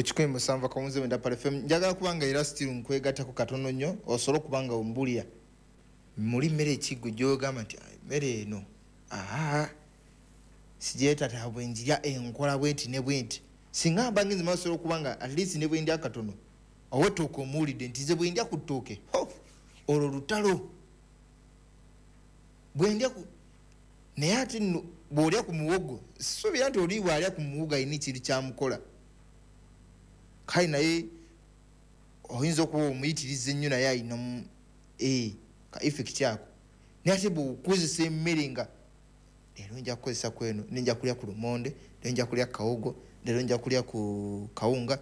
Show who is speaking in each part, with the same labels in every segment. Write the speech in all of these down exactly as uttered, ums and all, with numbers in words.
Speaker 1: kuchikwe musanva kaunze wenda pale F M njagala kubanga era still nkwegata ku katono nnyo osolo kubanga ombulya muri mere kigo jogama nti mere eno aha sijeta tabwe njira enkola bwenti ne bwenti singa bangizi masolo kubanga at least ne bwendi akatono aweto ko muri dentize bwendi akutoke ho olo lutalo bwendi aku ne ati bwolya ku muwogo so byanti oli bwalya ku muwoga ini kiri kyamukola kai naye oyinza okuba omuyitiriza nnyo naye ayina eh ka effect yako ne ate bw'okozesa emmere nga leero nja kukozesa kweno ninja kulya ku lumonde leero nja kulya kawogo leero nja kulya ku kawunga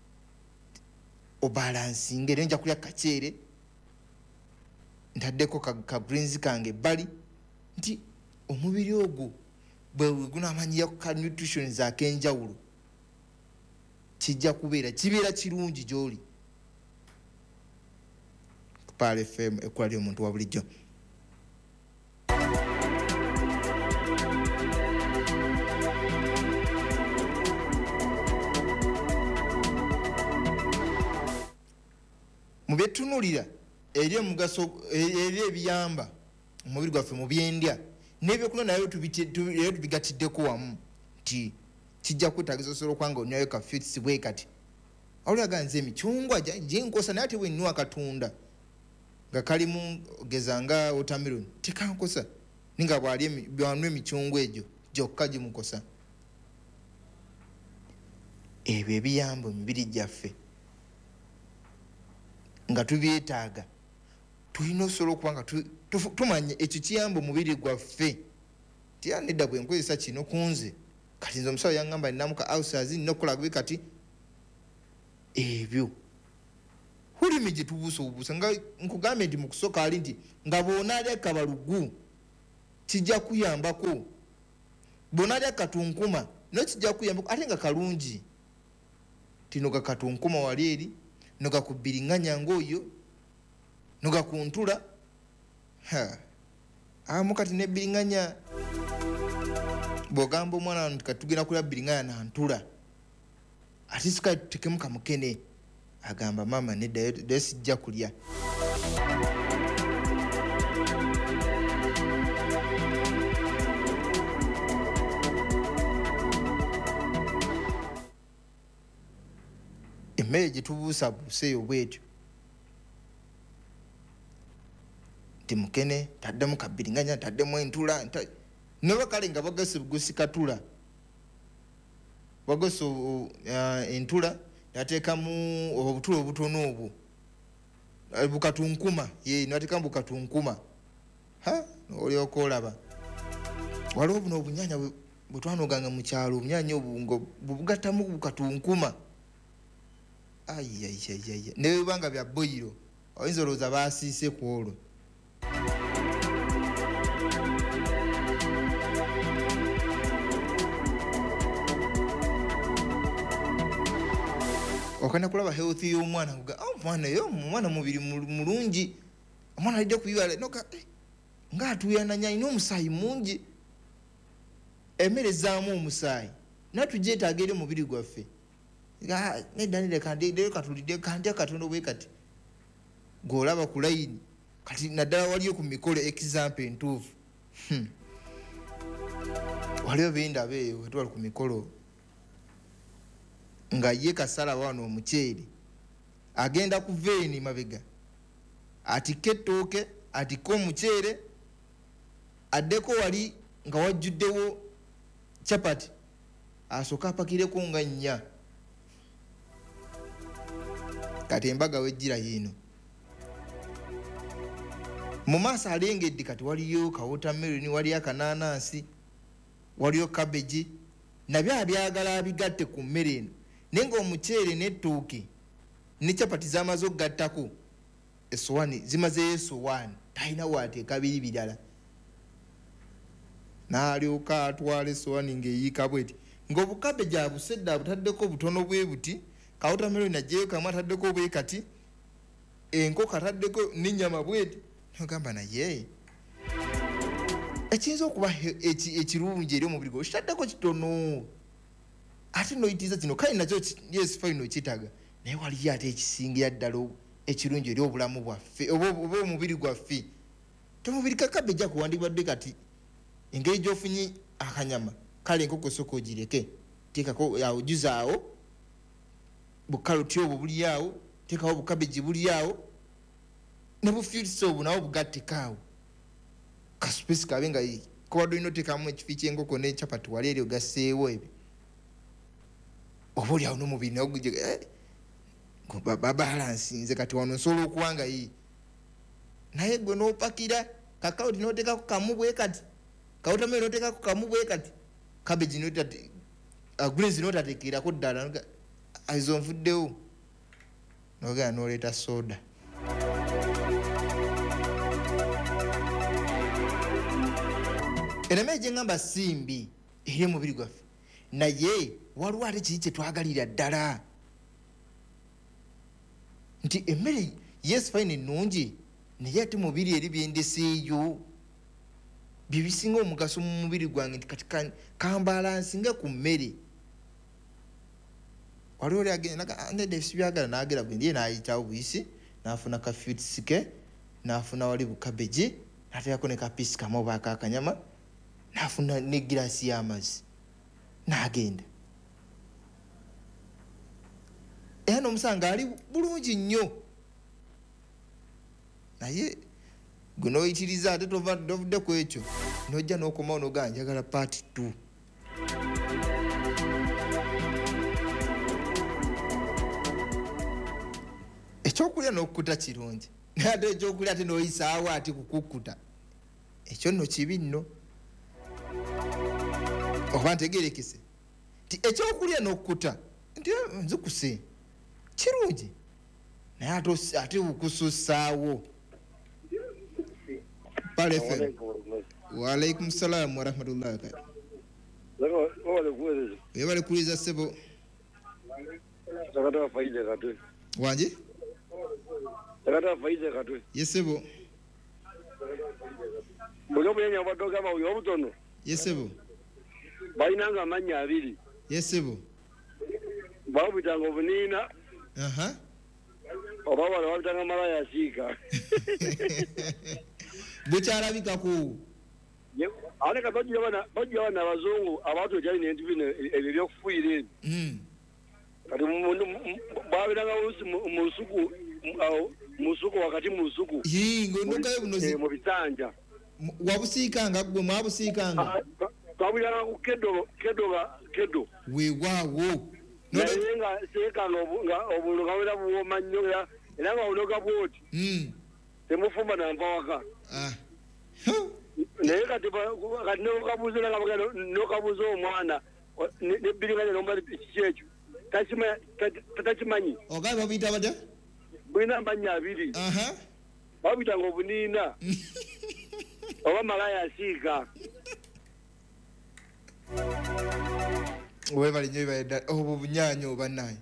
Speaker 1: obalansinga leero nja kulya kaceere ntaddeko ka, ka greens kange bali nti omubiri ogwo bwe gunamanyiya ku ka nutrition z'akenjawulo kijja kubeera kibeera kirungi gy'oli Pale F M ekwali omuntu wa bulijjo mu byetunulira eri omugaso eri ebiyamba omubiri gwaffe mu byendya n'ebyokulya nayo tubigatiddeko wamu nti kijja kwetaagisa osobola okwanga onywayo ka fits bwe kati awulaga nze emicungwa ginkosa naye ate bwennywa akatunda nga kalimu gezanga watermelon tekankosa ninga bwali byanwe emicungwa egyo gyokka gimukosa ebyo ebiyamba emibiri gyaffe nga tubyetaaga tulina osobola okuba nga tumanye ekyo kiyamba omubiri gwaffe tiyanedda bwe nkozesa kino kunze kati nze omusawo yaŋŋamba ninamuka ulcers ninokukola gwe kati ebyo hulimi gye tubuusa obubuusa nga nkugambe nti mu kusooka ali nti nga bw'onaalya kabalugu kijja kuyambako bw'onaalya katunkuma nayo kijja kuyambako ate nga kalungi tino ga katunkuma wali eri no gakubbiriŋŋanya ng'oyo no gakuntula amu kati nebbiriŋŋanya bw'ogamba omwana wano nti katugenda kulya bbiriŋŋanya nantula ate sika tutekemu kamukene agamba mama nedda ddayo sijja kulya emmere gye tubuusabuusa eyo bwetyo nti mukene taddemu kabbiriŋŋanya taddemu entula noba kale nga bagose gusikatula bagose entula yateekamu obutula obutono obwo bukatunkuma ye nateekamu bukatunkuma ha olyoka olaba waliwo buno obunyanya bwe twanoganga mu kyalo obunyanya obwo bubugattamu bukatunkuma ayayayaya ne bwebanga bya boyiro oyinza olowooza baasiise ku olwo okana kulaba health y'omwana kuga oh mwana yo mwana mubiri mulungi omwana alidde kuyiwala noka eh, nga atuyananya ino omusaayi mungi emmere zaamu omusaayi natugyetaaga eri omubiri gwaffe neddanire kandiddeyo katulidde kandya katono bwe kati gw'olaba ku layini kati naddala waliyo ku mikolo example entuufu hmm. waliyo bendaba eyo wetwali ku mikolo nga ye kasala wano omuceeri agenda ku veeni mabega atikka ettooke atikka omuceere addeko wali nga wajjuddewo chapati asooka apakireko nga nnya kati embaga wejjira yino mu maaso alengedde kati waliyo kawotameloni waliyo akananansi waliyo cabbage nabyo abyagala abigatte ku mmere eno naye nga omuceere n'ettooke ne chapati z'amaze okugattako essowaani zimazeyo essowaani talina waateeka biri birala n'alyoka atwala essowaani ng'eyiika bweti ng'obukabeji abusedde abutaddeko butono bwe buti kawotameloni ajjeyo kamu ataddeko bwe kati enkoko ataddeko n'ennyama bweti nogamba naye ekiyinza okuba ekirungi eri omubiri gwo kitaddeko kitono ate noyitiza kino kale nakyo yes fine kitaga naye waliyo ate ekisingira ddala ekirungi eri obulamu bwaffe oba omubiri gwaffe. Tomubiri kakabe ejja kuwandibwadde kati engeri gy'ofunye akanyama kale enkoko soko ogireke teekako awo juzaawo bukaloti obwo buli awo teekawo bukabeji buli awo ne bufirisi obwo nawo bugattekaawo kasupesi kabe nga kobadde olina oteekamu ekifi ky'enkoko n'ekyapati wali eri ogasseewo ebyo oba oli awo n'omubiri nawo babalansi nze kati wano nsobola okuwanga yi naye gwe n'opakira kakawuti n'oteekako kamu bwe kati kawutamere n'oteekako kamu bwe kati kabeji n'otate greens n'otateekerako ddala izo nvuddewo n'ogenda n'oleeta soda. Emmere gye ngamba simbi eri omubiri gwaffe naye waliwo ate kiri kye twagalira ddala nti emmere yes fine ennungi naye ate mubiri eri byendeseeyo bye bisinga omugaso mu mubiri gwange nti kati kambalansinga ku mmere. Waliwo oli agenda ndedde sibyagala n'agera bwe ndiye n'ayitawo buyisi n'afuna ka futsike n'afuna wali bukabeji n'ateekako ne kapiisi kamu oba akakanyama n'afuna ne giraasi y'amazzi n'agenda era n'omusanga ali bulungi nnyo naye gwe n'oyitiriza ate tovudde ku ekyo n'ojja n'okomawo n'ogaa njagala paati two. Ekyokulya n'okkuta kirungi naye ate ekyokulya ate n'oyisaawo ati kukukkuta ekyo nno kibi nno oba ntegerekese nti ekyokulya n'okkuta nti nzikuse kirungi naye ate okusussaawo. Pale F M. Waalaikum salaam warahmatullahi wabarakatuh. Webale kuliza sebo
Speaker 2: Sakata faide katwe.
Speaker 1: Wanje?
Speaker 2: Sakata faide katwe.
Speaker 1: Yesebo.
Speaker 2: Mulo bwenya badoga ma uyo butono.
Speaker 1: Yesebo.
Speaker 2: Bayinanga amanya abiri.
Speaker 1: Yesebo.
Speaker 2: Babutanga obunina.
Speaker 1: Aha.
Speaker 2: Oba wale babutanga mala ya sika.
Speaker 1: Bukyalabika ku.
Speaker 2: Ye, ale ka bajja bana bajja bana abazungu abantu jali ne ndibine ebyo kufuire.
Speaker 1: Mm.
Speaker 2: Kati mundu babiranga musuku musuku wakati musuku.
Speaker 1: Yingo ndoka bunozi
Speaker 2: mu bitanja.
Speaker 1: Wabusikanga gwe mwabusikanga.
Speaker 2: Kabulanga ku kedo kedo kedo.
Speaker 1: We wawo.
Speaker 2: Nenga seka nga obulu kawera buwo manyoya era nga unoga bwoti.
Speaker 1: Mm.
Speaker 2: Temufumba na mpawaka.
Speaker 1: Ah.
Speaker 2: Naye kati kati n'okabuzira nga n'okabuza omwana n'ebbiriganya n'omubali kikyekyo takimanyi.
Speaker 1: Ogabe babiyita batya?
Speaker 2: Bulina amannya abiri.
Speaker 1: Aha.
Speaker 2: Babuyitanga obuniina oba malaya asiika.
Speaker 1: Webale nnyo bibale ddala obwo bunyaanya oba naye.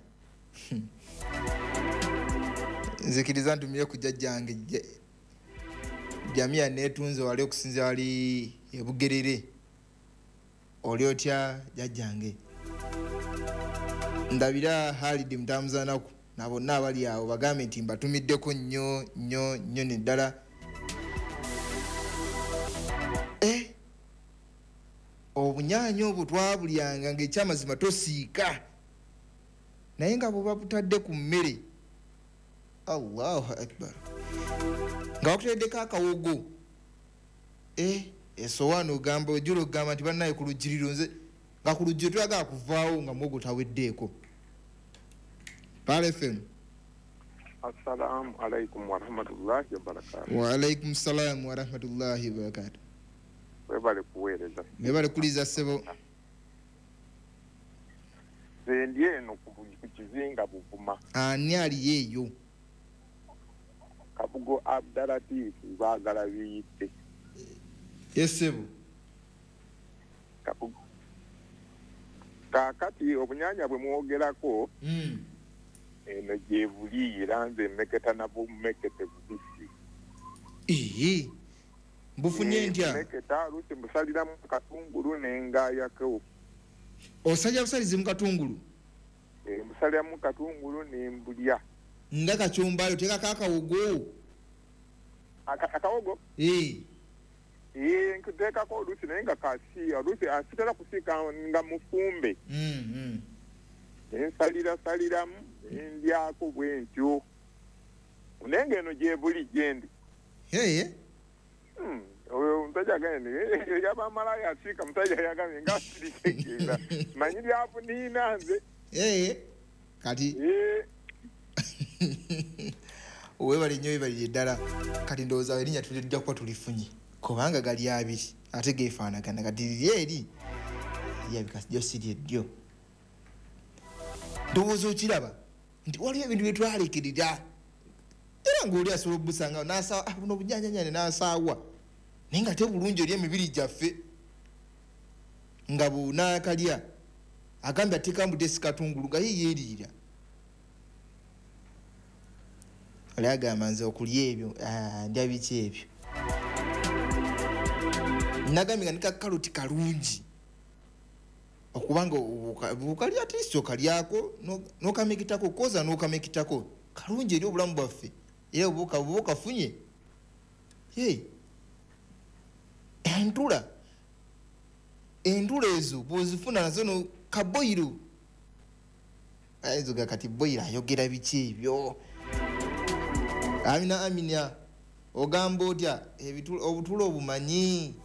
Speaker 1: Nzikiriza ntumire ku jjajjange jamia netunze wali okusinza wali ebugerere oli otya jjajjange ndabira Halidi Mutamuzanaku nabo nabali awo bagambe nti mbatumiddeko nnyo nnyo nnyo neddala eh obunyaanya obwo twabulyanga ng'ekyamazima tosiika naye nga bwe babutadde ku mmere Allahu akbar nga wakuteddeko akawogo eh esowaani ogamba ojula okugamba nti bannaye ku lugiriro nze nga ku lugiro tuyagala kuvaawo nga mwogo taweddeeko. Pale F M.
Speaker 3: Assalamu alaikum warahmatullahi wabarakatuh.
Speaker 1: Wa alaikum salam warahmatullahi wabarakatuh.
Speaker 3: Webale kuweereza.
Speaker 1: Webale kuliza sebo.
Speaker 3: Zendi eno ku kizinga Buvuma.
Speaker 1: Ani ali yeeyo?
Speaker 3: Kabugo Abdalatif baagala biyite.
Speaker 1: Yes sebo.
Speaker 3: Kabugo. Kakati obunyanya bwe mwogerako.
Speaker 1: Mm.
Speaker 3: Eno gye buliira nze mmeketa nabwo mmekete bubisi.
Speaker 1: Ee. Mbufunye ntya?
Speaker 3: Mmeketa lusi musaliramu katungulu n'engaayako.
Speaker 1: Osajja busalize mu katungulu.
Speaker 3: Eh musalya mu katungulu ne mbulya.
Speaker 1: Nga kachumbalo teka kakawogo.
Speaker 3: Akawogo?
Speaker 1: Eh.
Speaker 3: Eh nkuteka ko olusi naye nga kasi olusi asitala kusika nga mufumbe.
Speaker 1: Mm mm.
Speaker 3: Ensalira saliramu endyako bwentyo. Unenge eno gye buli gyendi.
Speaker 1: Hey.
Speaker 3: Hmm. Oyo mtaja gani? Yaba malaya Afrika mtaja yagamye ngasiri kegera. Manyiri apo nina nze.
Speaker 1: Hey. Kati.
Speaker 3: Eh.
Speaker 1: Owe bali nyoy bali ddala. Kati ndoza erinya tulijja kwa tulifunyi. Kubanga gali abiri. Ate gefaana kana kati yeri. Yabika josiri edyo. Dozo kiraba. Ndi wali ebintu byetwalekirira. Era ngoli asobola busanga nasa buno bujanyanyane nasawa. Nenga te bulungi eri emibiri gyaffe. Nga buna kalya. Agambye atikambu desikatungulu ga yiyerira. Olaga manze okulya ebyo ah ndya biki ebyo. Nagambye nika karoti kalungi. Okubanga ukalya at least okalyako no no kamekitako koza no kamekitako kalungi eri obulamu bwaffe. Era obuka buka funye. Hey. Entula. Entula ezo bozifuna nazo no kaboiro. Aizo gakati boira yogera biki ebyo. Amina amina ogambo otya ebitulo obutulo obumanyi.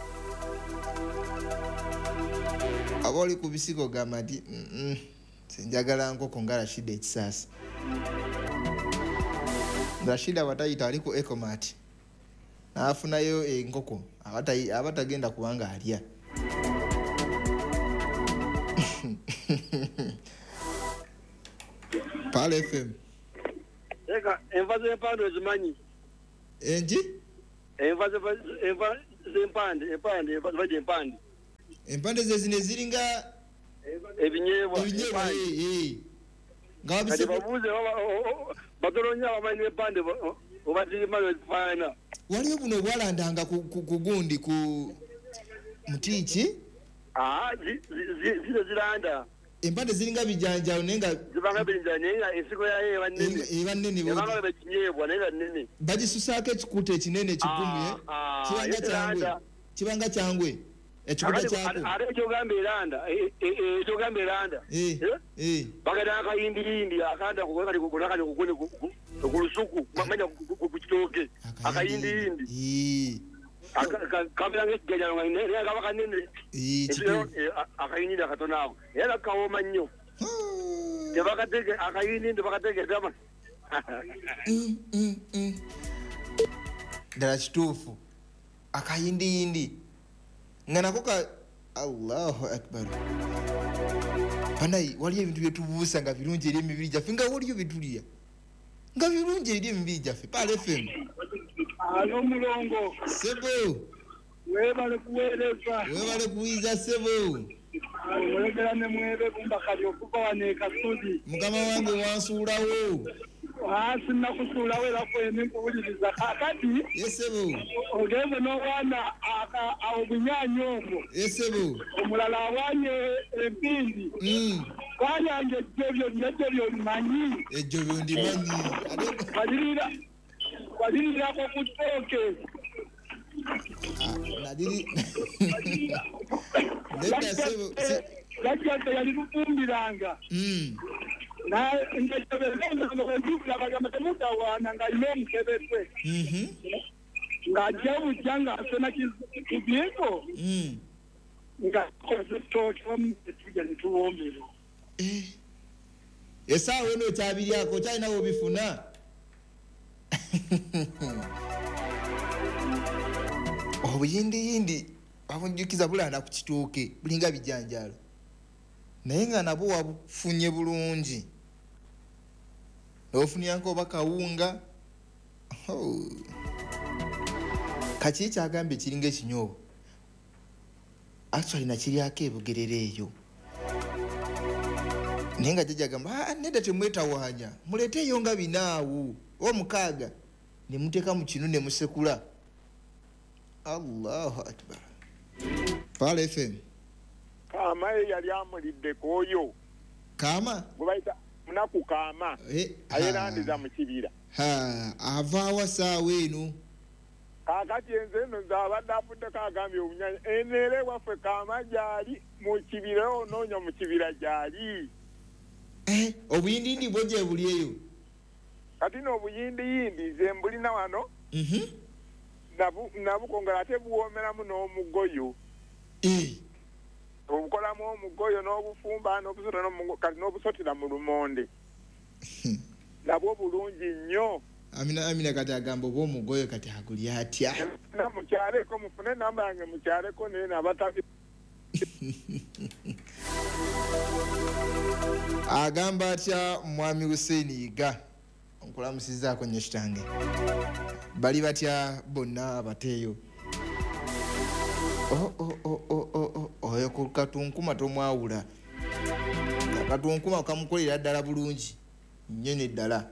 Speaker 1: Aboli kubisigo gamati mm senjagala nkoko ngala shida ekisasa. Rashida batayita aliko Ecomat. Nafunayo enkoko abatayi abatagenda kubanga alya. Pal F M.
Speaker 2: Eka envaze empande zimanyi.
Speaker 1: Enji?
Speaker 2: Envaze envaze empande empande envaze empande.
Speaker 1: Empande zezine ziringa
Speaker 2: Ebinyebwa.
Speaker 1: Ebinyebwa eh eh. Ngabi
Speaker 2: se babuze batolonya abamanyi empande obadde malo fana.
Speaker 1: Waliyo buno bwalandanga ku gundi ku mutichi.
Speaker 2: Ah zile zilanda.
Speaker 1: Empande ziringa bijanja nenga
Speaker 2: zibanga bijanja nenga ensiko yaye banene.
Speaker 1: Eba nene bo.
Speaker 2: Ebanga bekinyebwa nenga nene.
Speaker 1: Bajisusaka ekikuta ekinene kigumu ye. Kibanga kyangwe. Kibanga kyangwe. Ekikuta kyako.
Speaker 2: Are kyo gambe landa. Eh kyo gambe landa.
Speaker 1: Eh. Eh.
Speaker 2: Bagada akayindi yindi akanda kukoka kukolaka kukune kulusuku manya kukitoke. Akayindi yindi.
Speaker 1: Eh.
Speaker 2: Kamera ngejja ngene ya kabaka nene.
Speaker 1: Eh chiku.
Speaker 2: Akayindi akatonako. Era kawoma nnyo. Tebakateke akayindi ndibakateke dama.
Speaker 1: Mm mm mm. Dala kituufu. Akayindi yindi. Ngana koka Allahu Akbar. Panai wali ebintu byetubuusa nga birungi eri emibiri gyaffe nga waliyo bitulya. Nga birungi eri emibiri gyaffe. Pal F M.
Speaker 4: Alo mulongo.
Speaker 1: Sebo.
Speaker 4: Webale kuweleza.
Speaker 1: Webale kuwiza sebo.
Speaker 4: Mwebera ne mwebe kumbakali okuva waneka sudi.
Speaker 1: Mukama wange wansuulawo.
Speaker 4: Hasi nakusula wela kwene nkubuliriza kakati.
Speaker 1: Yesebo.
Speaker 4: Ogeze no wana aka awunyanyombo.
Speaker 1: Yesebo.
Speaker 4: Omulala wanye empindi.
Speaker 1: Mm.
Speaker 4: Kwanyange jebyo njebyo manyi.
Speaker 1: Ejjo ndi manyi.
Speaker 4: Badilira. Badilira ko kutoke.
Speaker 1: Nadiri. Nenda sebo.
Speaker 4: Lakati yali kufumbiranga.
Speaker 1: Mm.
Speaker 4: Na ngejebeleza ngokubula bakamatemuda wana ngayomkebetwe.
Speaker 1: Mhm.
Speaker 4: Ngajabu janga sena kibiko.
Speaker 1: Mm.
Speaker 4: Ngakoze tocho mtija nituombero.
Speaker 1: Eh. Esa weno chabiri yako chaina obifuna. Oh yindi yindi abunjukiza bulanda ku kitooke bulinga bijanjalo. Naye nga nabo wabufunye bulungi. Ofunyanko bakawunga. Oh. Kaki kyagambe kiringa ekinyobo. Actually nakiri akebugerere eyo. Nenga jaja gamba ah nenda temwetawanya. Mulete yonga binaawo. O mukaga. Ne muteka mu kinu ne musekula. Allahu Akbar. Pal F M.
Speaker 3: kaama ye yali amulidde koyo
Speaker 1: kaama
Speaker 3: gwe bayita munaku kaama
Speaker 1: Eh,
Speaker 3: ayerandiza mu kibira
Speaker 1: ha avaawa saawa eno
Speaker 3: kaakati enze eno nze abadde afuddeko agambye obunyanya eneere waffe kaama gyali mu kibira onoonya mu kibira gyali
Speaker 1: Eh, obuyindindi bwo gye buli eyo
Speaker 3: kati n'obuyindiyindi nze mbulina wano
Speaker 1: Mhm.
Speaker 3: nabu- nabukongera ate buwoomeramu n'omugoyo
Speaker 1: Eh,
Speaker 3: obukolamu omugoyo n'obufumba n'obusota n'omu- kati n'obusotera mu lumonde nabwo bulungi nnyo
Speaker 1: amina amina kati agamba oba omugoyo kati aguli atya
Speaker 3: na mukyaleko mufune namba yange mukyaleko naye nabatabi
Speaker 1: agamba atya mwami Hussein Yiga nkulamusizaako nnyo kitange bali batya bonna abateeyo Oh, oh, oh, oh, oh, oh. oyo ku katunkuma tomwawula katunkuma kamukolera ddala bulungi nnyo neddala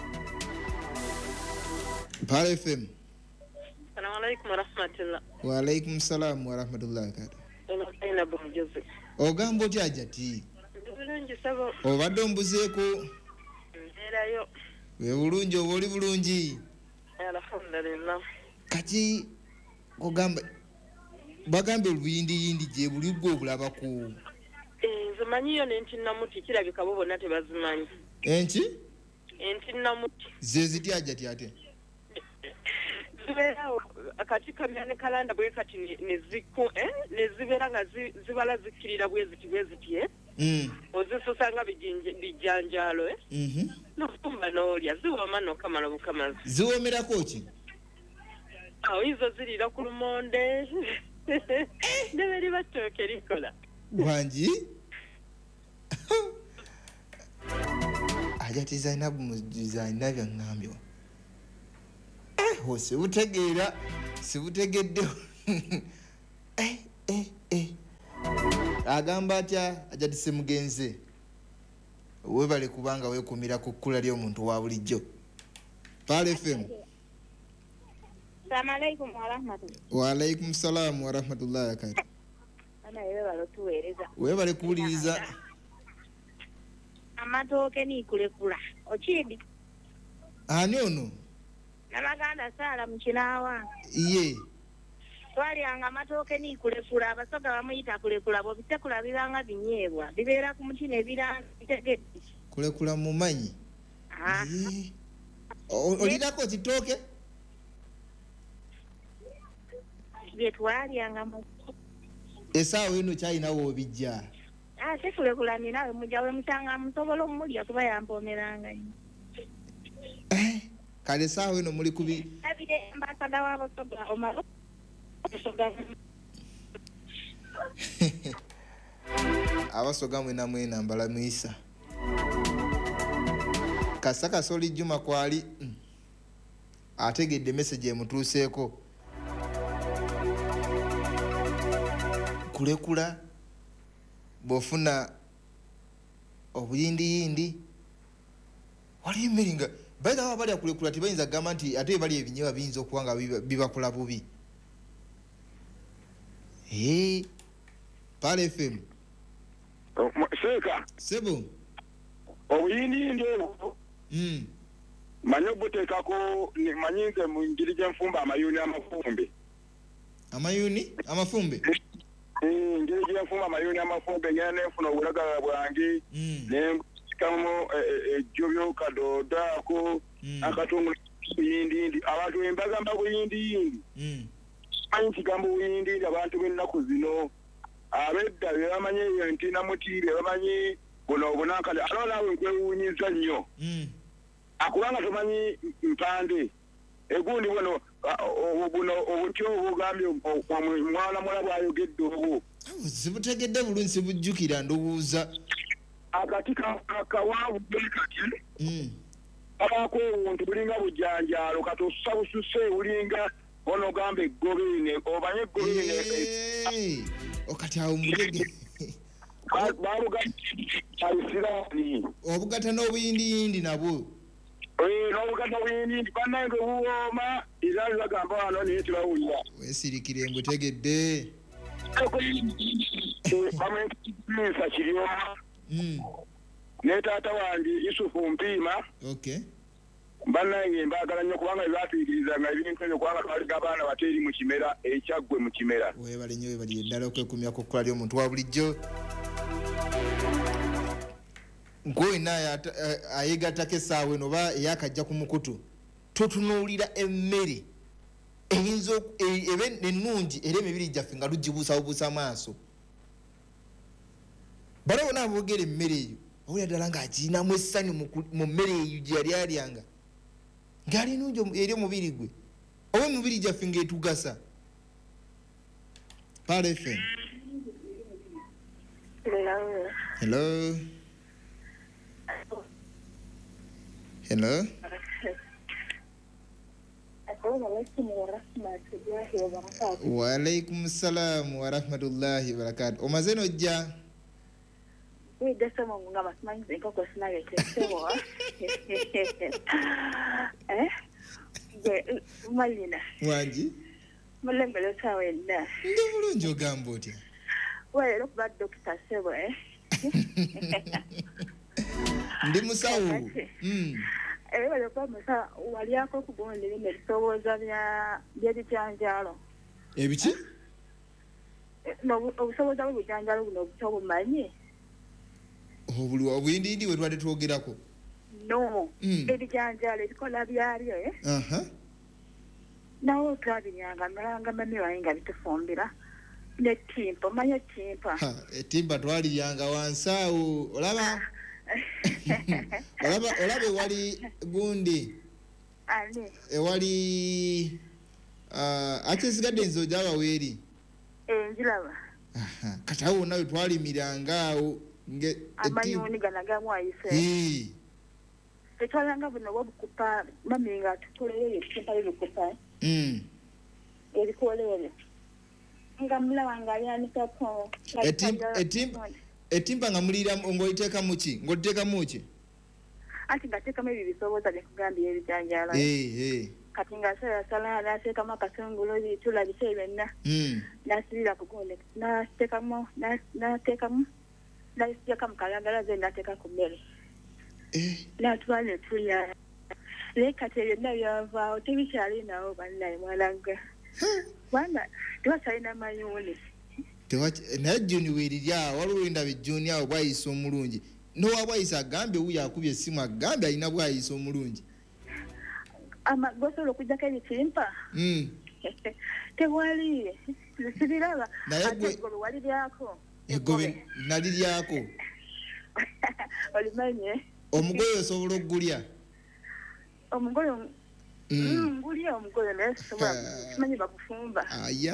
Speaker 1: Pal F M
Speaker 5: Assalamu alaikum warahmatullah.
Speaker 1: waalaikum salamu warahmatullahi wabarakatuh
Speaker 5: Ono kaina bumujuzi.
Speaker 1: ogamba otya jati
Speaker 5: Bulungi sabo
Speaker 1: obadde ombuzeeko
Speaker 5: nerayo.
Speaker 1: we bulungi oba oli bulungi
Speaker 5: Alhamdulillah.
Speaker 1: kati ogamba bagambe oluyindiyindi gye buli gwe obulabako
Speaker 5: Eh nzimanyiyo nenti namuti kirabika bo bonna tebazimanyi.
Speaker 1: enki
Speaker 5: Enti namuti.
Speaker 1: ze zitya jati ate
Speaker 5: Zibeerawo akati kamya ne kalanda bwe kati ne- ne ziku eh ne zibeera nga zi- zibala zikirira bwe ziti bwe ziti eh.
Speaker 1: Mm,
Speaker 5: Ozisusa nga bijinje bijanjalo eh.
Speaker 1: mhm.
Speaker 5: Nofumba n'olya ziwooma n'okamala bukamazi.
Speaker 1: ziwomerako ki
Speaker 5: Awo izo zirira ku lumonde. Neberi batooke likola.
Speaker 1: wangi ajati zainabu muzayina byaŋŋambyo ho sibutegeera sibutegedde Eh, eh, eh. agamba atya ajati semugenze webale kubanga weekumira ku kkula ly'omuntu wa bulijjo Pal F M
Speaker 6: Assalamu alaikum warahmatullahi.
Speaker 1: waalaikum salaamu warahmatullahi wabarakatuh
Speaker 6: Ana yewe balotuweereza.
Speaker 1: webale kuwuliriza
Speaker 6: Amatooke nikulekula. Okidi.
Speaker 1: ani ono
Speaker 6: Nabaganda Sala mu kinaawa.
Speaker 1: ye
Speaker 6: Twalyanga amatooke nikulekula abasoga bamuyita kulekula bo bisekula bibanga binyeebwa. Bibeera ku muti ne biranga bitegedde.
Speaker 1: kulekula mumanyi
Speaker 6: Ah.
Speaker 1: Ye. O- olirako kitooke
Speaker 6: Bye twalyanga mu
Speaker 1: esaawa eno kyalinawo obijja
Speaker 6: Ah, sekulekula ninawe mujja we musanga musobola omulya kuba yampomeranga nnyo.
Speaker 1: Eh, kale esaawa eno muli kubi
Speaker 6: Abire ambasada w'abasoga omalo. Abasoga
Speaker 1: abasoga mwena mwena mbala mwisa kasakasa oli juma kwali mm, ategedde message emutuuseeko kulekula bw'ofuna obuyindiyindi waliyo emmere nga bayita baba balya kulekula tebayinza kugamba nti ate bali ebinyeebwa biyinza okuba nga biba- bibakula bubi ee Pal F M
Speaker 3: seeka
Speaker 1: sebo
Speaker 3: obuyindiyindi obwo
Speaker 1: mm.
Speaker 3: manyi obuteekako ni- manyi nze mu ngeri gyenfumba amayuuni amafumbe
Speaker 1: amayuni amafumbe
Speaker 3: Eh, ngeri gyenfumba amayuuni amafumbe ngenda nenfuna obulagala bwange
Speaker 1: mm.
Speaker 3: nensikamu ejjo kadoodaako
Speaker 1: Mm.
Speaker 3: akatungulu buyindiyindi abantu bembagamba buyindiyindi
Speaker 1: Mm.
Speaker 3: manyi kigambo buyindiyindi abantu b'ennaku zino abedda be bamanyi eyo nti namuti be bamanyi buno obunakale alo naawe nkwewuunyiza nnyo
Speaker 1: Mm.
Speaker 3: akubanga tomanyi mpande egundi buno ah, obu- buno obuti obugambye omwana mula bwayogedde obwo
Speaker 1: Awo sibutegedde bulungi sibujjukira ndowooza
Speaker 3: akati kawaabude kati
Speaker 1: mm.
Speaker 3: abaako obuntu bulinga bujjanjaalo kati osusa bususe bulinga ono ogamba eggobeene omanye eggobeene
Speaker 1: Eh, okati awo mugege
Speaker 3: babugaisiraani
Speaker 1: obugata n'obuyindiyindi nabwo
Speaker 3: n'obugata buyindindi bannange buwooma era bibagamba wano naye tebawulira
Speaker 1: weesirikire mbutegedde
Speaker 3: bamwesa kiriwa
Speaker 1: mm
Speaker 3: ne taata wange Yusufu Mpiima
Speaker 1: okay
Speaker 3: bannange mbagala nnyo kubanga byafiiriza nga ebintu ebyo kubanga twaliga abaana bateeri mu kimera ekyaggwe mu kimera
Speaker 1: weebale nnyo weebali eddala okwekumya ku kkola ly'omuntu wa bulijjo gwena ayegattako essaawa eno oba eyakajja ku mukutu totunuulira emmere eyinza ebe ennungi era emibiri gyaffe nga lugibuusabuusa maaso bala bona aboogera emmere eyo owulira ddala ng'agirinamu essanyu mu mmere eyo gye yali alyanga ng'ali nungi eri omubiri gwe oba emibiri gyaffe ng'etugasa Pal F M. Hello. Hello. Wa alaikum salam wa rahmatullahi wa barakatuh. Omaze nojja?
Speaker 6: Wida sama nga basimanyi enkoko sinayetesebo. Eh? Ge malina.
Speaker 1: Wanji?
Speaker 6: Mulembele tawe nda.
Speaker 1: Ndi bulungi ogamba otya?
Speaker 6: Wale lokuba Doctor Sebo eh.
Speaker 1: Ndi musawo. Mm.
Speaker 6: Eh wale kwa musa wali yako kubonera ebisoboza bya by'ebijanjalo.
Speaker 1: Ebiki?
Speaker 6: No obusoboza bw'ebijanjalo buno obutobumanyi.
Speaker 1: Obuli obwindindi we twali twogerako.
Speaker 6: No.
Speaker 1: Mm.
Speaker 6: Ebijanjalo ebikola byalyo eh.
Speaker 1: Aha.
Speaker 6: Nawo twabinyanga malanga mami wange bitufumbira. Ne timpa manya timpa.
Speaker 1: Ha, etimba twaliyanga wansaawo olaba olaba olaba ewali gundi
Speaker 6: ani
Speaker 1: ewali uh, akisigadde enzo gy'abaweeri
Speaker 6: enjiraba
Speaker 1: aha kati awo nawe twalimiranga awo nge
Speaker 6: amanyoni ganagamu ayise tetwalanga buno obukupa mami nga tukoleyo ebitimpa by'ebikupa
Speaker 1: mm.
Speaker 6: ebikoleyo nga mulawa nga alyanikako
Speaker 1: etimpa nga mulira ng'oliteeka muki ng'oliteeka muki
Speaker 6: anti ngateekamu ebyo bisoboza byekugambye ebijanjala kati nga salasala nateekamu akasongulo bitula bise byonna nasibira kugonde nateekamu nateekamu nasijjako mukalagala ze nateeka ku mmere natwala netulya naye kati ebyo byonna byavaawo tebikyali nawo bannaye mwananga bwana twasalina mayuuni
Speaker 1: naye jjuni weerirya waliwo endaba ejjuni awo bwayisa omulungi nowabwayisa agambe wuyo akubye essimu agambe alina bwayisa omulungi
Speaker 6: gosobola okugjako ebitimpa tewali sibiraba ate egobe waliryako
Speaker 1: egobe naliryako
Speaker 6: olimanye
Speaker 1: omugoye osobola okugulya
Speaker 6: omugoye ngulya omugoye naye sobola simanyi bakufumba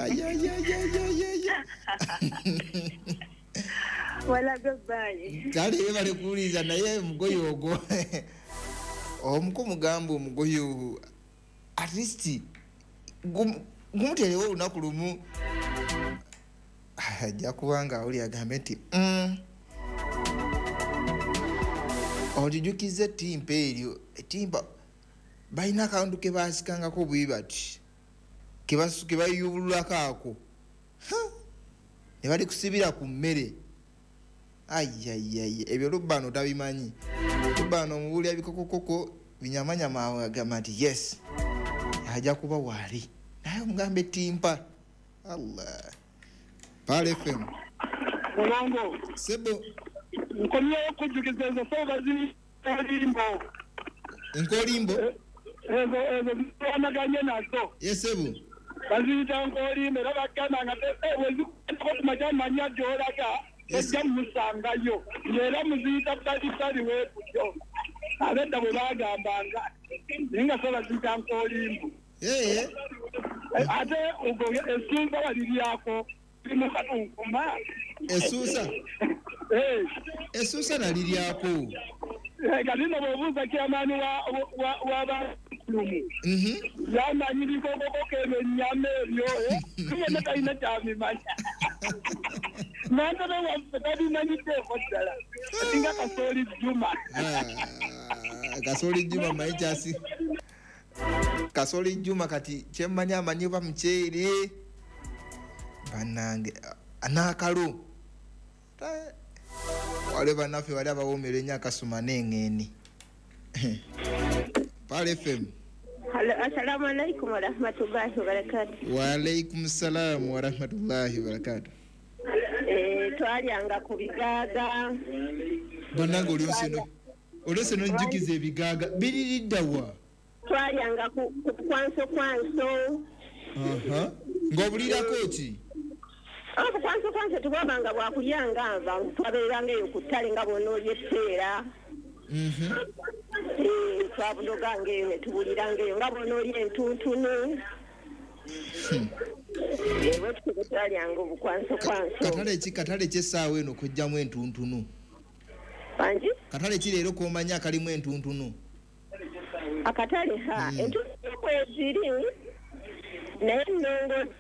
Speaker 6: walaga bbayi
Speaker 1: kale yebale kuwuliriza naye omugoye ogwo omuko mugamba omugoye ogwo at least gumuterewo olunaku lumu ajja kubanga awuli agambe nti otijukiza etimpa eryo etimpa balina akantu ke baasikangako bwe bati ke bayubululako ako ne bali kusibira ku mmere ayiayiayi ebyo lubbano tabimanyi lubbano omubuulira bikokokoko binyamanyama awo agamba nti yes ajja kuba waali naye omugamba etimpa allah Pal F M
Speaker 4: mulongo
Speaker 1: sebo
Speaker 4: nkomyeyo okujjukiza ezo sobazi olimbo
Speaker 1: enkolimbo
Speaker 4: ezo ezo ziwanaganye nazo
Speaker 1: yesebo
Speaker 4: baziyita nkolimbo era bagamba nga wezikumakyamanya gyolaga ojja mumusangayo era muziyita balitali wekutyo abedda bwe bagambanga naye nga so baziyita nkolimbo ate esuusa waliryako limukadunkuma
Speaker 1: esuusa esuusa naliryako
Speaker 4: kalino bwobuuza kyamaani wabakulumu yamanyi bikokokoko ebyo ennyama ebyo tuyena talina kyabimanya nantebe waffe tabimanyiddeeko ddala atinga kasooli jjuma
Speaker 1: kasooli jjuma manyi kyasi kasooli jjuma kati kyemmanyi amanyi oba muceere bannange n'akalo wale bannaffe wali abawoomera ennyo akasuma n'eŋŋeeni. Pal F M.
Speaker 6: Assalamu alaikum wa rahmatullahi wa barakatuh.
Speaker 1: Wa alaikum salam wa rahmatullahi wa barakatuh.
Speaker 6: Eh, twalyanga ku bigaaga.
Speaker 1: Bannange olyoseno olyoseno njikiza ebigaaga biriridda wa?
Speaker 6: Twalyanga ku kwanso kwanso.
Speaker 1: Aha. Ng'obulirako ki?
Speaker 6: Apo kwanso kwanso tubabanga bwakulyanga nva twabeeranga eyo ku ttale nga bw'onoolya etteera.
Speaker 1: Mhm.
Speaker 6: Eh, twabuloganga eyo ne tubuliranga eyo nga bw'onoolya entuntunu. Eh, bwe twalyanga obukwanso kwanso.
Speaker 1: Katale ki katale ky'essaawa eno kujjamu entuntunu?
Speaker 6: Anji?
Speaker 1: Katale ki leero k'omanyi akalimu entuntunu?
Speaker 6: Akatale ha entuntunu kweziri naye nnongo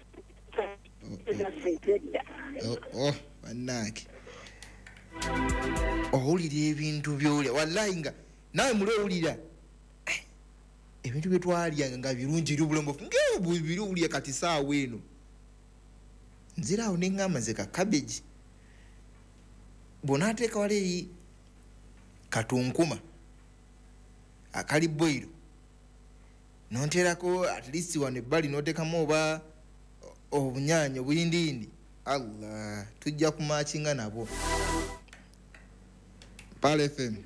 Speaker 1: Oh, bannange owulira ebintu by'olya wallahi nga nawe muli owulira ebintu bye twalyanga nga birungi eri obulombofu ng'ebiri owulya kati saawa eno nziraawo neŋŋamba nze ka kabeji bw'onaateeka wala eri katunkuma akali boiro nonteerako at least wano ebbali n'oteekamu oba obunyaanya obuyindiindi allah tujja kumaakinga nabo. Pal F M.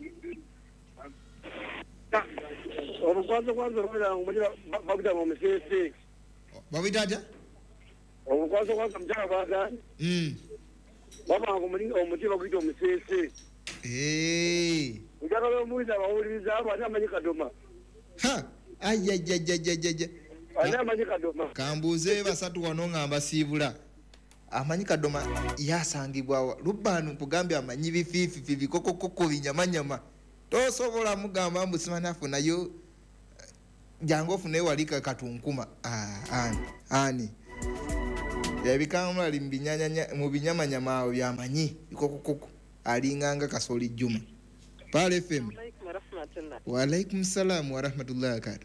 Speaker 2: Obukwanso kwanso omulira babita mu musese.
Speaker 1: Babita atya?
Speaker 2: Obukwanso kwanso mujaka baga.
Speaker 1: Mm.
Speaker 2: Baba ngomulinga omuti baguyita omusese.
Speaker 1: Eh.
Speaker 2: Njagala omuwuliza abawuliriza abo ate amanyi kadoma.
Speaker 1: Ha! Ajajajajajajja.
Speaker 2: Ate amanyi kadoma.
Speaker 1: Kambuuze basatu wano nga mbasiibula. Amanyi kadoma yasangibwa Lubbaanu mpugambye amanyi bifiififi bikokokoko binyamanyama. Tosobola mugamba mbu simanyi afunayo jangu ofune walika katunkuma. Ah, ani. Ani. Yabikamula ali mu binyamanyama awo byamanyi bikokokoko. Alinganga Kasoli Juma. Pal F M. Wa alaikum salam wa rahmatullahi wa barakatuh.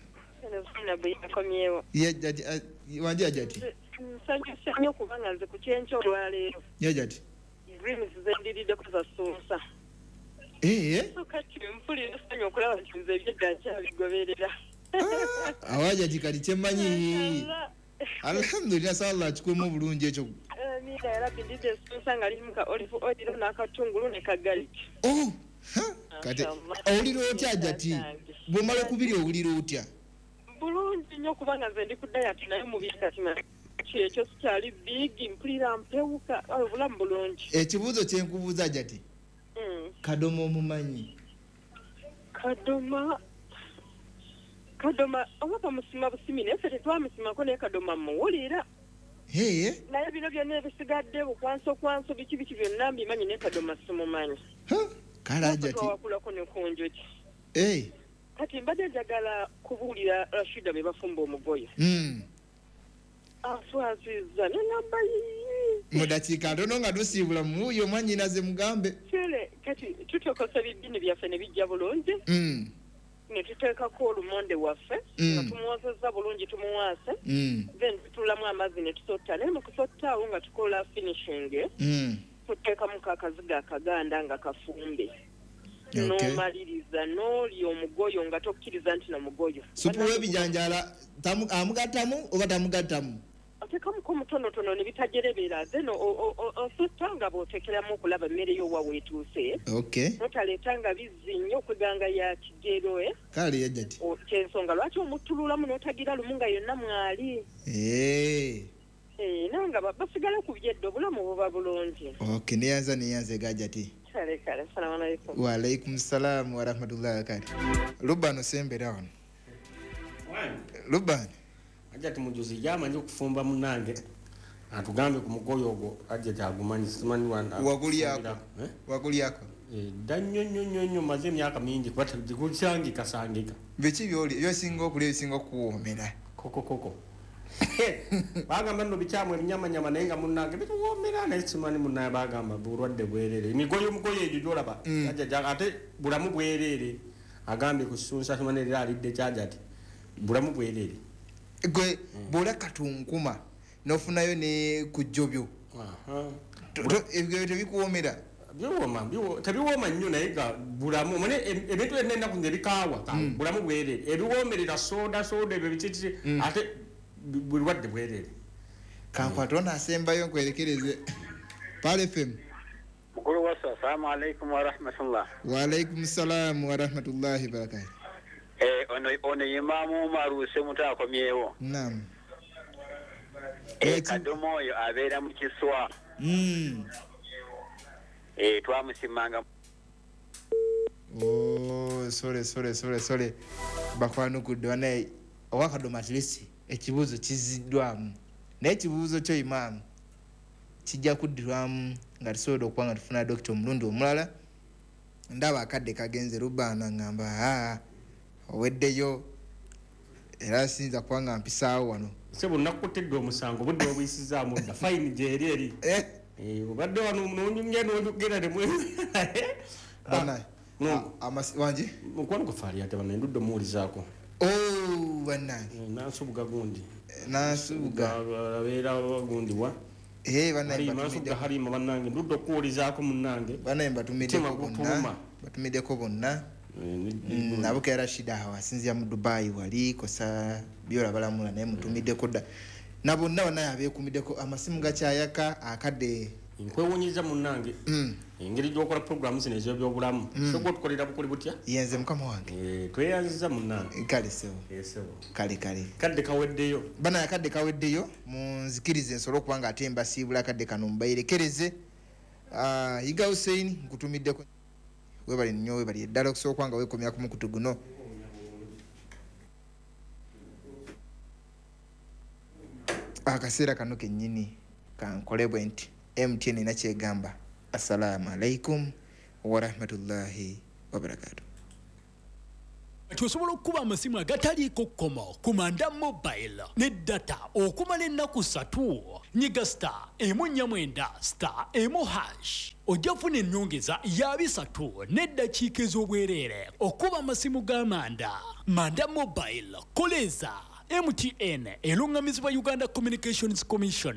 Speaker 1: Ya jadi wanje ajati.
Speaker 5: Nsanyusa nnyo kubanga nze ku kyenkya olwaleero.
Speaker 1: Ya jadi.
Speaker 5: Dreams zendiridde kuza sunsa.
Speaker 1: Eh?
Speaker 5: Kati mpulira essanyu okulaba nti nze ebyedda nkyabigoberera.
Speaker 1: Awaja kikali kyemanyi. Alhamdulillah sallah kikwemu bulungi ekyo.
Speaker 5: Amina era bindidde sunsa nga limu ka olive oil n'akatungulu ne kagaliki.
Speaker 1: Oh, ha? Kati owulira otya ajati? Bw'omala kubiri owulira otya?
Speaker 5: Bulungi nnyo kubanga nze ndi ku diet naye mubiri kati ekyo sikyali big mpulira mpewuka obulamu bulungi.
Speaker 1: Ekibuuzo kye nkubuuza ajati? Kadoma omumanyi?
Speaker 5: Kadoma Kadoma oba musima busimi naye ffe tetwamusimako naye Kadoma muwulira.
Speaker 1: Heye?
Speaker 5: Naye bino byonna ebisigadde bukwanso kwanso biki biki byonna mbimanyi naye Kadoma simumanyi.
Speaker 1: Kale ajati?
Speaker 5: Twawakulako ne ku njoki.
Speaker 1: Eh.
Speaker 5: Kati mbadde njagala kubuulira Rashida be bafumba omugoyo.
Speaker 1: Mm.
Speaker 5: Aswaziza n'engamba
Speaker 1: mu dakiika ntono nga tusiibula muwuyo omwanyinaze mugambe.
Speaker 5: Kale kati tutokosa bibini byaffe ne bijja bulungi.
Speaker 1: Mm.
Speaker 5: Ne tuteekako olumonde waffe nga tumuwozezza bulungi tumuwaase. Then tutulamu amazzi ne tusotta naye mu kusotta awo nga tukola finishing. Tuteekamu kaakaziga akaganda nga kafumbe. N'omaliriza n'olya omugoyo nga tokkiriza nti na mugoyo.
Speaker 1: Supu w'ebijanjaala amugattamu oba tamugattamu?
Speaker 5: Oteekamuko omutonotono ne bitajerebera then osotta nga bw'oteekeramu okulaba emmere y'owa weetuuse. Notaleeta nga bizzi nnyo okweganga ya kigero.
Speaker 1: Kale yajjati.
Speaker 5: Kyensonga lwaki omuttululamu n'otagira lumu nga yonna mwali. Naye nga basigala ku byedda obulamu buba bulungi.
Speaker 1: Okay, neyanza neyanza gajjati.
Speaker 5: Kale kale, assalamu alaikum.
Speaker 1: Wa alaikum salam wa rahmatullahi wa barakatuh. Lubano sembera wano. Lubano.
Speaker 7: Ajati mujuzi yamanyi okufumba munange. Atugambe ku mugoyo ogwo ajja kyagumanyi simanyi wanda.
Speaker 1: Waguli yako. Eh? Waguli yako.
Speaker 7: Eh, danyo nyo nyo nyo maze myaka mingi kwata dikuchangi kasangika.
Speaker 1: Bichi byoli yo singo okulya singo kuwomera.
Speaker 7: Koko koko. Bagamba nno bichamu ebinyama nyama naye nga munnange bituwoomera naye simanyi munnaye bagamba bulwadde bwereere emigoyo mugoyo egyo gyolaba ajja ate bulamu bwereere agambye ku sunsa simanyi era alidde kyaja ati bulamu bwereere
Speaker 1: gwe bw'olya katunkuma n'ofunayo ne ku jjobyo ebyo tebikuwoomera
Speaker 7: biwoma biwo tabiwoma nnyo naye ga bulamu mane ebintu enena ku ngebikawa ka bulamu bwerere ebiwomerera soda soda ebyo bititi ate bulwadde bwerere
Speaker 1: kankwatona asembayo nkwerekereze Pale F M
Speaker 8: mukuru wasa assalamu alaikum wa rahmatullah
Speaker 1: wa alaikum salam wa rahmatullahi wa barakatuh
Speaker 8: eh ono ono imamu maruse mutakomyewo
Speaker 1: naam
Speaker 8: eh kadomoyo abera mu kiswa
Speaker 1: mm
Speaker 8: eh twamusimanga
Speaker 1: oh sorry sorry sorry sorry bakwanu kudona owakadoma at least ekibuzo kiziddwamu naye ekibuzo kyo imamu kijja kuddirwamu nga tusobola okubanga tufuna dokita omulundi omulala ndaba akadde kagenze rubaana ngamba aa oweddeyo era sinza kubanga mpisaawo wano
Speaker 7: sebo nakutedde omusango budde obuyisizaamu dda fayini gyeri eri eh obadde wano nonyumye nonyogera ne mwe
Speaker 1: bana amasi wanji
Speaker 7: mukwano kufaali ate bana ndudde muwulizaako
Speaker 1: oh bannange
Speaker 7: nansubuga gundi
Speaker 1: nansubuga
Speaker 7: abeera gundi wa
Speaker 1: eh bannange
Speaker 7: nansubuga halima bannange ndudde okuwulizaako munnange
Speaker 1: bannange batumiddeko bonna batumiddeko bonna nabo kera shida hawa sinzia mu Dubai wali kosa byola balamula naye mutumiddeko dda nabo nabo naye abekumiddeko amasimu gakyayaka akadde
Speaker 7: nkwewunyiza munnange engeri gyokola programu zino ez'ebyobulamu soka otukolera bukuli butya
Speaker 1: yenze mukama wange
Speaker 7: tweyanziza munnange
Speaker 1: kale sebo kale kale
Speaker 7: kadde kaweddeyo
Speaker 1: bana akadde kaweddeyo munzikirize nsobola okuba nga ate mbasiibula akadde kano mubayirekereze Yiga Hussein nkutumiddeko webali nnyo webali eddala okusooka nga weekomya ku mukutu guno akaseera kano kennyini kankolebwe nti M T N nakyegamba assalamu alaikum wa rahmatullahi wa barakatuh.
Speaker 9: Tusobola okuba amasimu agataliiko kkomo ku Manda Mobile ne data okumala ennaku ssatu nyiga star emu nnya mwenda star emu hash ojja funa ennyongeza ya bisatu n'eddakiika ez'obwereere okuba amasimu ga Manda. Manda Mobile koleza M T N elungamizibwa Uganda Communications Commission.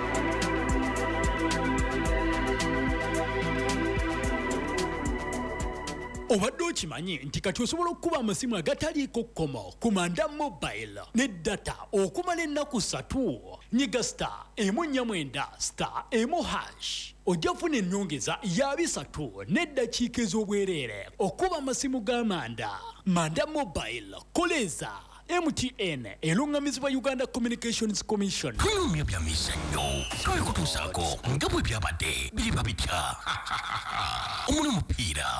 Speaker 9: Obadde okimanyi nti kati osobola okuba amasimu agataliiko kkomo ku Manda Mobile ne data okumala ennaku ssatu nyiga star emu nnya mwenda star emu hash ojja funa ennyongeza ya bisatu n'eddakiika ez'obwereere okuba amasimu ga Manda. Manda Mobile koleza M T N elungamizibwa Uganda Communications Commission.
Speaker 10: Tulumya bya mizannyo twaye kutuusaako nga bwe byabadde biriba bitya omuli mupiira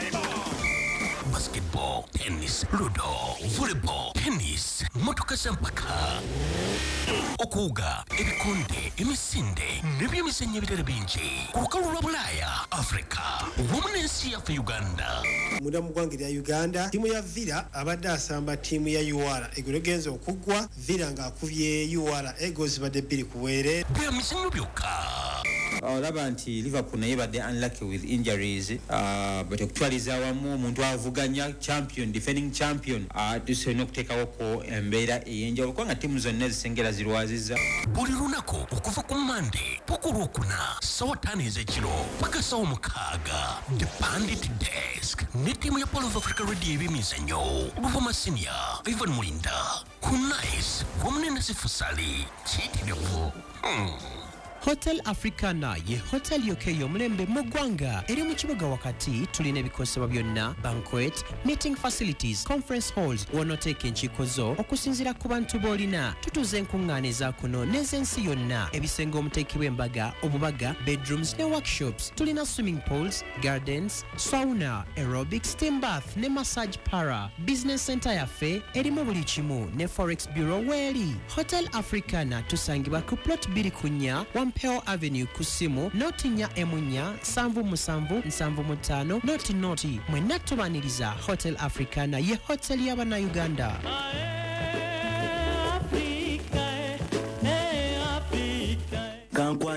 Speaker 10: basketball, tennis, ludo, volleyball, tennis, motoka zampaka okuwuga ebikonde emisinde n'ebyemizannyo ebirala bingi ku lukalu lwa Bulaaya Africa wamu n'ensi yaffe Uganda.
Speaker 11: Munda mu ggwanga lya Uganda ttiimu ya Villa abadde asamba ttiimu ya U R Eagles egenze okuggwa Villa ng'akubye U R Eagles badde bbiri ku bwere
Speaker 10: bya mizannyo byokka.
Speaker 12: olaba nti Liverpool naye badde unlucky with injuries uh, but okutwaliza awamu omuntu avuganya champion defending champion uh, tusobola okuteekawo ko embeera ey'enjawulo kubanga ttiimu zonna ezisengera zirwaziza
Speaker 10: buli lunaku okuva ku Monday paka olwokuna ssaawa ttaano ez'ekiro paka ssaawa mukaaga The Bandit Desk ne ttiimu ya Pole of Africa Radio ebyemizannyo Luvuma Senior Ivan Mulinda ku Nice wamu ne Nasifu Sali kiyitirivu hmm.
Speaker 13: Hotel Africana ye hotel yokeyo mulembe mu ggwanga eri mu kibuga wakati tulina ebikosebwa byonna banquet meeting facilities conference halls wonoteeka enkiiko zo okusinziira ku bantu b'olina tutuuza enkuŋŋaana eza kuno n'ez'ensi yonna ebisenge omuteekebwa embaga obubaga bedrooms ne workshops tulina swimming pools gardens sauna aerobic steam bath ne massage para business center yaffe erimu buli kimu ne forex bureau weeri Hotel Africana tusangibwa ku plot bbiri ku nnya Peo Avenue kusimu noti nya emunya sanvu musanvu nsanvu mutano noti noti mwenna tubaniriza Hotel Africana ye hotel y'abana Uganda.
Speaker 14: Kankwa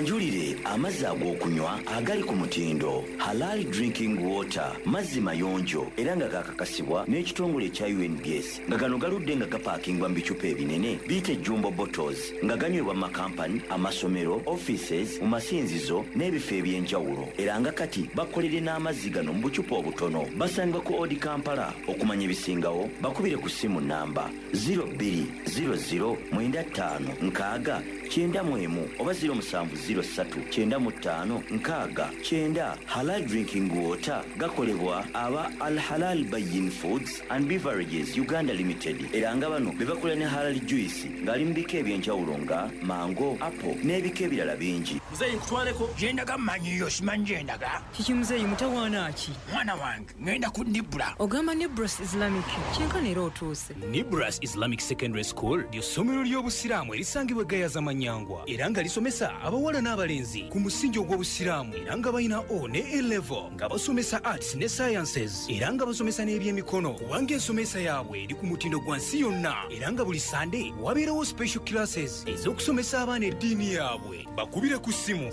Speaker 14: mubanjulire amazzi ag'okunywa agali ku mutindo Halal Drinking Water, mazzi mayonjo era nga gakakasibwa n'ekitongole ekya U N B S nga gano galudde nga gapaakingwa mu bicupa ebinene biyite jumbo bottles nga ganywebwa mu makampani, amasomero, offices, mu masinzizo n'ebifo eby'enjawulo era nga kati bakolere n'amazzi gano mu bucupa obutono. Basangibwa ku Odi Kampala. Okumanya ebisingawo bakubire ku ssimu namba zero two zero zero nine five nkaaga kyenda mu emu oba zero seven zero three nine mu ttaano nkaaga kyenda. Halal Drinking Water gakolebwa aba Al Halal Bayin Foods and Beverages Uganda Limited era nga bano be bakola ne Halal Juice ng'ali mu bika eby'enjawulo nga mango, apple n'ebika ebirala bingi.
Speaker 15: Muzeyi nkutwaleko gyendaga mmanyiyo simanyi gyendaga
Speaker 16: kiki muzeyi mutawaana ki
Speaker 15: mwana wange ngenda ku Nibra.
Speaker 16: ogamba Nibras Islamic kyenkana era otuuse.
Speaker 17: Nibras Islamic Secondary School ly'essomero ly'obusiraamu erisangibwa Gayaza Manyangwa era nga lisomesa abawala n'abalenzi ku musingi ogw'obusiraamu era nga balina O ne A level nga basomesa arts ne sciences era nga basomesa n'ebyemikono kubanga ensomesa yaabwe eri ku mutindo gwa nsi yonna era nga buli Sunday wabeerawo special classes ez'okusomesa abaana eddiini yaabwe. Bakubire ku ssimu